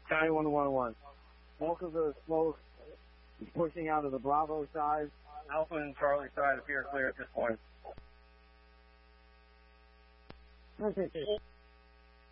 County 111. Bulk of the smoke is pushing out of the Bravo side. Alpha and Charlie side appear clear at this point.